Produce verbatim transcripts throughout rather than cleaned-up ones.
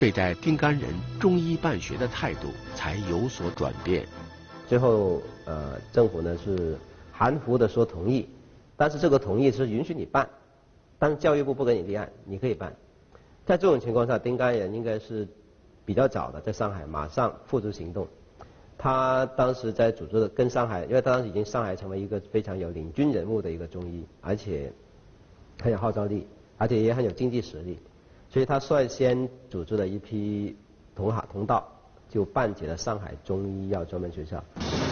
对待丁甘人中医办学的态度才有所转变。 最后，呃，政府呢是含糊的说同意，但是这个同意是允许你办，但是教育部不给你立案，你可以办。在这种情况下，丁甘人应该是比较早的在上海马上付诸行动。他当时在组织的跟上海，因为他当时已经上海成为一个非常有领军人物的一个中医，而且很有号召力，而且也很有经济实力，所以他率先组织了一批同行同道，就办起了上海中医药专门学校。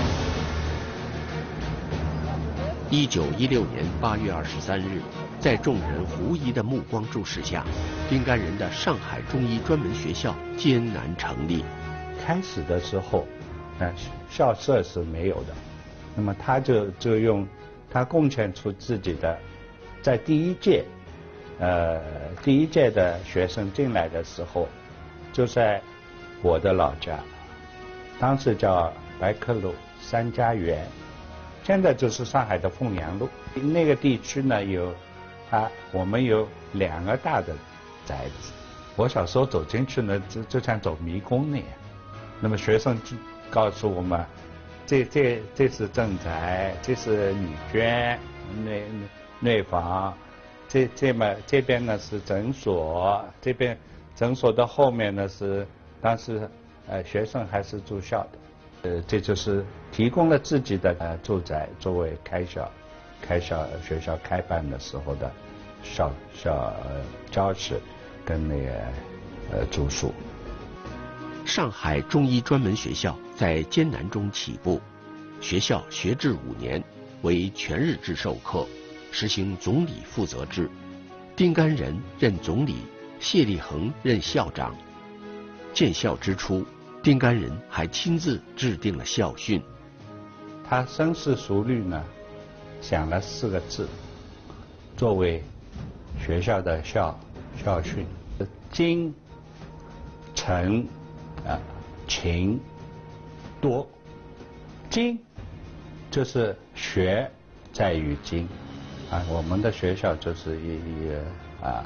一九一六年八月二十三日，在众人狐疑的目光注视下，丁甘人的上海中医专门学校艰难成立。 开始的时候，呃，校舍是没有的，那么他就就用他贡献出自己的，在第一届，呃，第一届的学生进来的时候，就在我的老家，当时叫白客路三家园。现在就是上海的凤阳路那个地区呢，有啊，我们有两个大的宅子。我小时候走进去呢，就就像走迷宫那样。那么学生就告诉我们，这这这是正宅，这是女眷、内内房，这这么这边呢是诊所，这边诊所的后面呢是当时呃学生还是住校的。呃，这就是提供了自己的呃住宅作为开校、开校学校开办的时候的校校呃教室跟那个呃住宿。 上海中医专门学校在艰难中起步，学校学制五年，为全日制授课，实行总理负责制。丁甘人任总理，谢立恒任校长。建校之初，丁甘人还亲自制定了校训。 他深思熟虑呢，想了四个字，作为学校的校校训：精、诚、啊、勤、多。精就是学在于精啊，我们的学校就是一一个啊，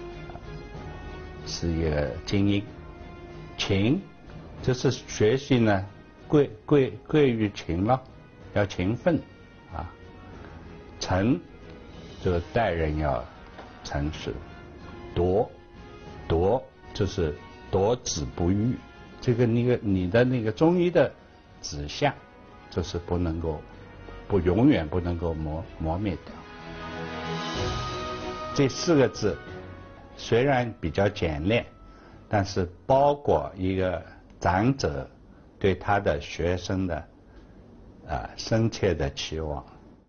是一个精英。勤就是学习呢，贵贵贵于勤劳，要勤奋啊。诚就是待人要诚实。夺夺就是夺子不育，这个那个你的那个中医的指向，就是不能够不永远不能够磨磨灭掉。这四个字虽然比较简练，但是包裹一个长者对他的学生的啊深切的期望。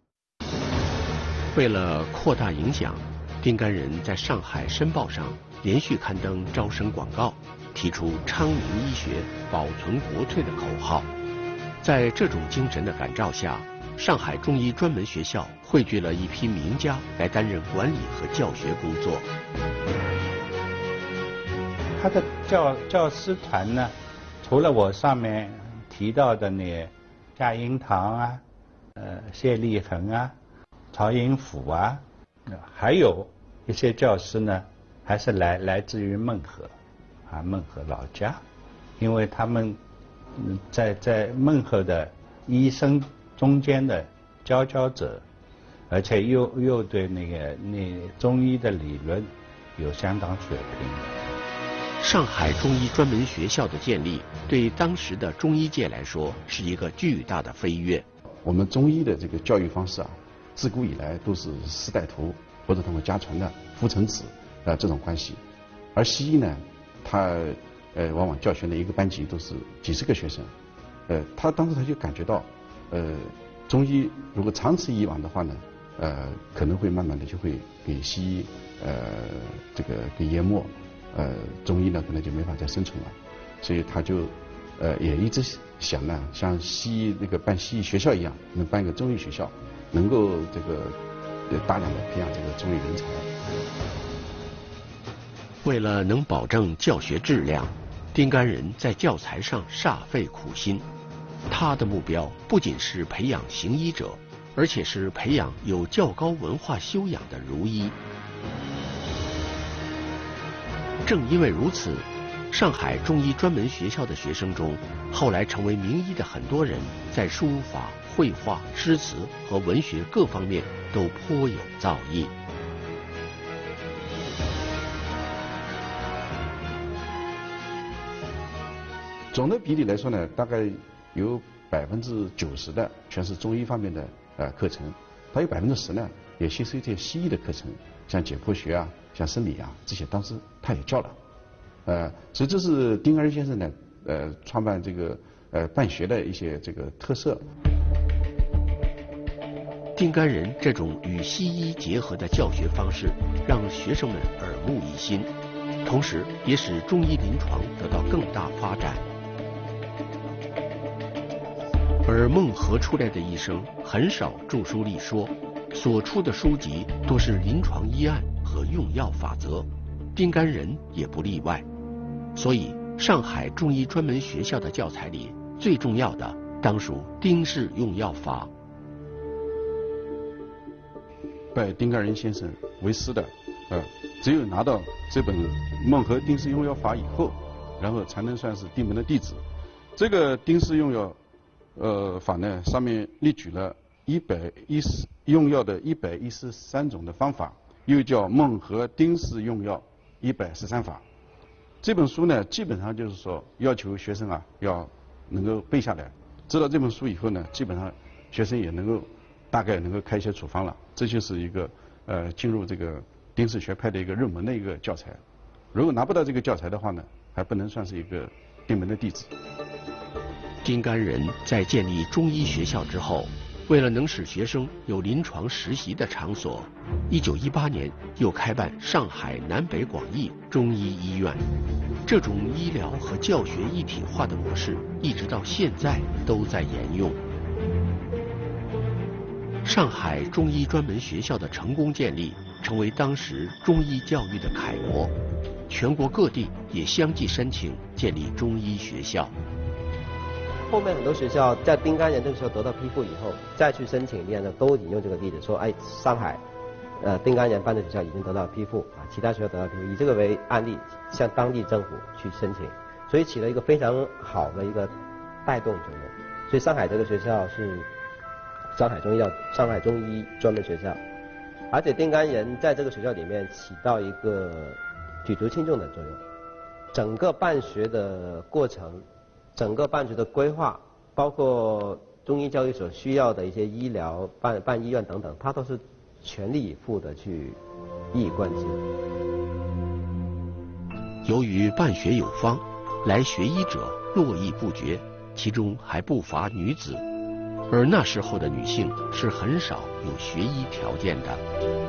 为了扩大影响，丁甘人在上海《申报》上连续刊登招生广告，提出昌明医学、保存国粹的口号。在这种精神的感召下，上海中医专门学校汇聚了一批名家来担任管理和教学工作。 他的教教师团呢，除了我上面提到的那夏英堂啊、呃谢立恒啊、曹寅甫啊，还有一些教师呢，还是来来自于孟河啊孟河老家，因为他们在在孟河的医生中间的佼佼者，而且又又对那个那中医的理论有相当水平。 上海中医专门学校的建立，对当时的中医界来说是一个巨大的飞跃。 我们中医的这个教育方式啊，自古以来都是师带徒或者通过家传的父承子啊这种关系，而西医呢，它呃往往教学的一个班级都是几十个学生，呃，他当时他就感觉到，呃，中医如果长此以往的话呢，呃，可能会慢慢的就会给西医呃这个给淹没。呃，中医呢可能就没法再生存了，所以他就呃也一直想呢，像西医那个办西医学校一样，能办一个中医学校，能够这个呃大量的培养这个中医人才。 为了能保证教学质量，丁甘人在教材上煞费苦心。他的目标不仅是培养行医者，而且是培养有较高文化修养的儒医。正因为如此， 上海中医专门学校的学生中，后来成为名医的很多人，在书法、绘画、诗词和文学各方面都颇有造诣。 总的比例来说呢，大概有百分之九十的全是中医方面的呃课程，它有百分之十呢也吸收一些西医的课程，像解剖学啊、像生理啊这些，当时他也教了。呃，所以这是丁甘仁先生呢，呃，创办这个呃办学的一些这个特色。 丁甘仁这种与西医结合的教学方式，让学生们耳目一新，同时也使中医临床得到更大发展。而孟和出来的医生很少著书立说，所出的书籍多是临床医案和用药法则，丁甘仁也不例外。所以，上海中医专门学校的教材里，最重要的当属丁氏用药法。 拜丁甘仁先生为师的，呃，只有拿到这本《孟和丁氏用药法》以后，然后才能算是丁门的弟子。这个丁氏用药呃法呢，上面列举了一百一十用药的一百一十三种的方法，又叫孟和丁氏用药一百十三法。这本书呢，基本上就是说要求学生啊要能够背下来。知道这本书以后呢，基本上学生也能够大概能够开一些处方了。这就是一个呃进入这个丁氏学派的一个入门的一个教材。如果拿不到这个教材的话呢，还不能算是一个丁门的弟子。 丁甘仁在建立中医学校之后，为了能使学生有临床实习的场所，一九一八年又开办上海南北广义中医医院。这种医疗和教学一体化的模式，一直到现在都在沿用。上海中医专门学校的成功建立，成为当时中医教育的楷模。全国各地也相继申请建立中医学校。 后面很多学校在丁甘仁这个时候得到批复以后，再去申请立案的都引用这个例子，说哎，上海，呃，丁甘仁办的学校已经得到批复啊，其他学校得到批复，以这个为案例，向当地政府去申请，所以起了一个非常好的一个带动作用。所以上海这个学校是上海中医药、上海中医专门学校，而且丁甘仁在这个学校里面起到一个举足轻重的作用，整个办学的过程。整个办学的规划，包括中医教育所需要的一些医疗、办办医院等等，他都是全力以赴的去一以贯之。 由于办学有方，来学医者络绎不绝，其中还不乏女子。而那时候的女性是很少有学医条件的。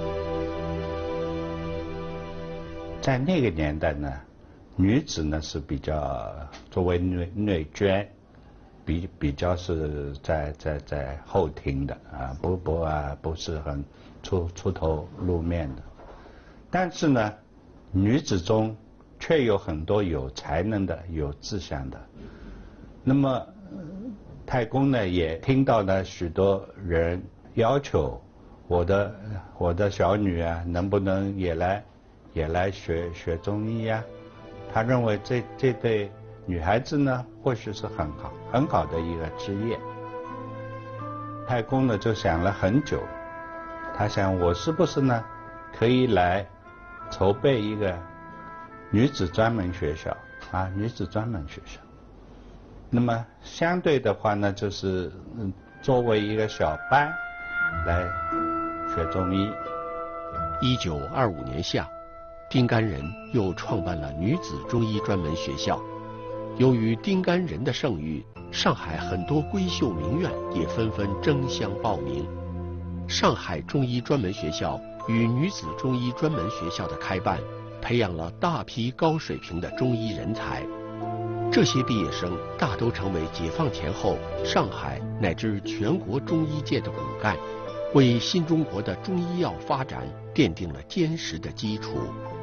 在那个年代呢，女子呢是比较作为内内眷，比比较是在在在后庭的啊，不不啊不是很出出头露面的。但是呢，女子中却有很多有才能的、有志向的。那么太公呢也听到了许多人要求我的我的小女啊，能不能也来也来学学中医呀？他认为这这对女孩子呢，或许是很好很好的一个职业。太公呢就想了很久，他想我是不是呢可以来筹备一个女子专门学校啊，女子专门学校。那么相对的话呢，就是嗯作为一个小班来学中医。 一九二五年夏。丁甘仁又创办了女子中医专门学校。由于丁甘仁的盛誉，上海很多闺秀名媛也纷纷争相报名。上海中医专门学校与女子中医专门学校的开办，培养了大批高水平的中医人才。这些毕业生大都成为解放前后上海乃至全国中医界的骨干，为新中国的中医药发展奠定了坚实的基础。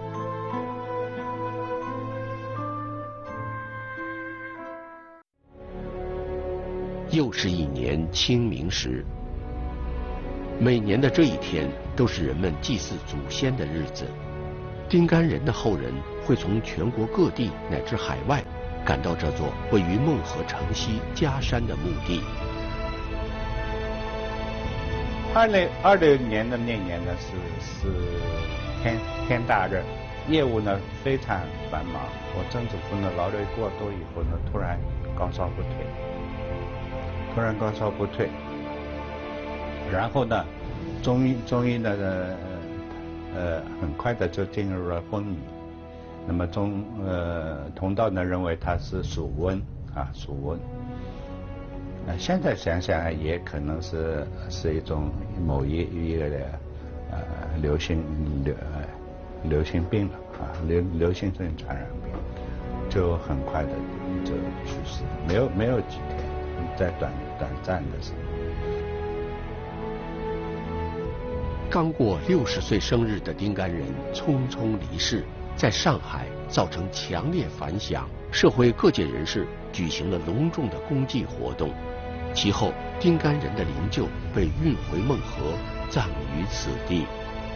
又是一年清明时，每年的这一天都是人们祭祀祖先的日子。 丁干人的后人会从全国各地乃至海外赶到这座位于孟河城西夹山的墓地。 二零二六年的那年呢是是天天大热，业务呢非常繁忙。我曾祖父呢劳累过多以后呢，突然高烧不退，突然高烧不退，然后呢，中医中医呢呃呃很快的就进入了昏迷。那么中呃同道呢认为他是属温啊属温。呃，现在想想也可能是是一种某一一个的呃流行流呃流行病了啊，流流行性传染病，就很快的就去世，没有没有几天，在短短暂的时候。 刚过六十岁生日的丁干人匆匆离世，在上海造成强烈反响，社会各界人士举行了隆重的公祭活动。其后，丁干人的灵柩被运回孟河，葬于此地。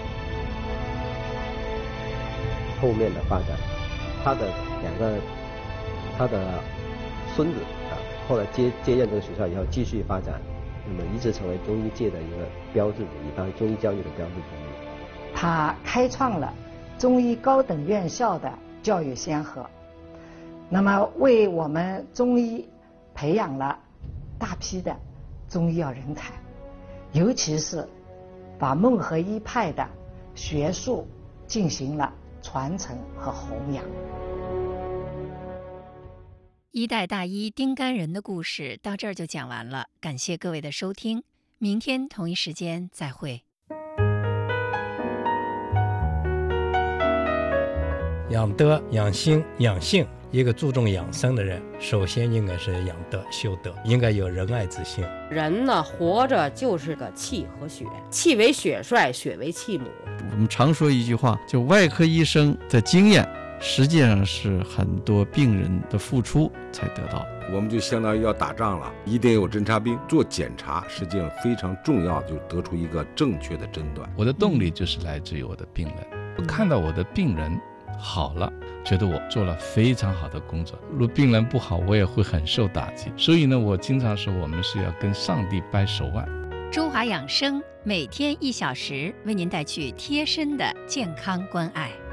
后面的发展，他的两个，他的孙子啊，后来接接任这个学校以后继续发展，那么一直成为中医界的一个标志之一，当然中医教育的标志之一。 他开创了中医高等院校的教育先河，那么为我们中医培养了大批的中医药人才，尤其是把孟河医派的学术进行了传承和弘扬。 一代大医丁干人的故事到这儿就讲完了，感谢各位的收听，明天同一时间再会。 养德、养心、养性，一个注重养生的人，首先应该是养德、修德，应该有仁爱之心。 人呢，活着就是个气和血，气为血帅，血为气母。 我们常说一句话，就外科医生的经验，实际上是很多病人的付出才得到。 我们就相当于要打仗了，一定有侦察兵做检查，实际上非常重要，就得出一个正确的诊断。 我的动力就是来自于我的病人，我看到我的病人好了，觉得我做了非常好的工作。如果病人不好，我也会很受打击。所以呢，我经常说，我们是要跟上帝掰手腕。 中华养生每天一小时，为您带去贴身的健康关爱。